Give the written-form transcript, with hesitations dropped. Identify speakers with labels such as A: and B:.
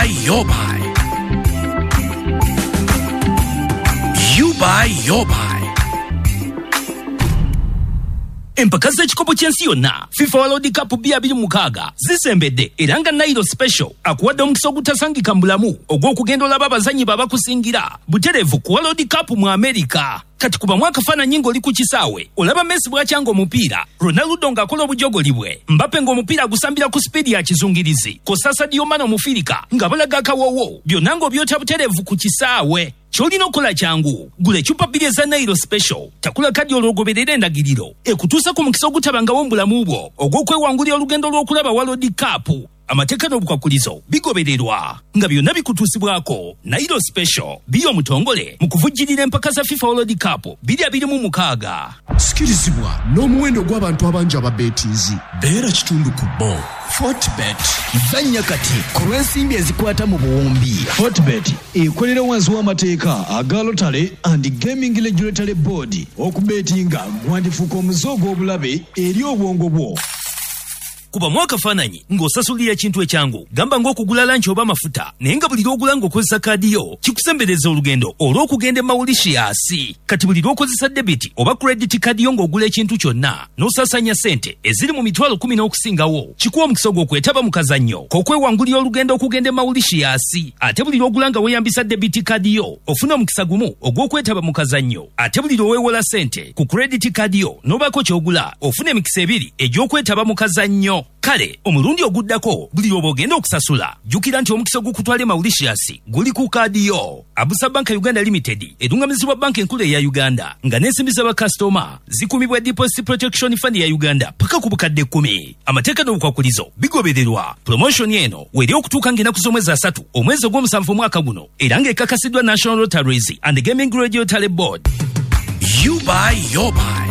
A: your buy. You buy your buy. Empaka z'ekikopo ky'ensi yonna FIFA World Cup 2026 zisembedde era nga Nairo Special akuwadde omukisa ogutasangika mu bulamu ogw'okugenda olaba abazanyi babakusingira butereevu ku World Cup mu America. Kati kuba mwaka faananyi ng'oli ku kisaawe olaba Messi bw'akyanga omupiira, Ronaldo ng'akola obujogoli bwe, Mbappe ng'omupiira agusambira ku sipiidi ya kizungirizi, kosa Sadio Mane Omufirika ng'abalaga akawoowo, byonna ng'obyota butereevu ku kisaawe. Kyolina okukola kyangu gula ecupa bbiri eza Nairo Special, takula kadi olwogoberera endagiriro ekutuusa ku mukisa ogutabangawo mu bulamu bwo ogw'okwewangulira olugendo lw'okulaba World Cup. Amateeka n'obukwakulizo bigobererwa nga byonna bikutuusibwako. Nairo Special biyo omutongole mu kuvujjirira empaka za FIFA World Cup 2026.
B: Sikirizibwa n'omuwendo gw'abantu abangi ababeetiizi. Beera kitundu ku bo. Fortbet
C: zanya kati ku lw'ensimbi ezikwata mu buwumbi.
B: Fortbet ekolera wansi w'amateeka aga Lottery and Gaming Regulatory Board. Okubeetinga gwandifuuka omuze ogw'obulabe eri obwongo bwo.
A: Kuba mwaka faananyi ng'osasulira ekintu ekyangu, gamba ng'okugula lanchi oba amafuta, naye nga buli lw'ogula ng'okozesa kaadi yo kikusembereza olugendo olw'okugenda e Mauritius. Kati buli lw'okozesa debit oba credit kaadi yo ng'ogula ekintu kyonna n'osaasanya ssente eziri mu mitwalo 10 n'okusingawo, kikuwa omukisa gw'okwetaba mu kazannyo k'okwewangulira olugendo okugenda e Mauritius. Ate buli lw'ogula nga weeyambisa debit kaadi yo ofuna omukisa gumu ogw'okwetaba mu kazannyo. Ate buli lw'oweewola ssente ku credit kaadi yo n'obaako ky'ogula ofuna emikisa ebiri egy'okwetaba mu kazannyo. Kale omulundi oguddako buli lw'oba ogenda okusasula jjukira nti omukisa ogukutwala e Mauritius guli ku kaadi yo. Abusa Bank Uganda Limited edungamizibwa banka enkulu eya Uganda nga n'ensimbi z'abakasitoma zikumibwa Deposit Protection Fund ya Uganda paka ku bukadde 10. Amateeka n'obukwakulizo bigobererwa. Promotion eno weri okutuuka ng'ennaku z'omwezi 3 omwezi ogw'omusanvu omwaka guno era ng'ekakasiddwa National Lotteries and Gaming Regulatory Board. You buy your buy.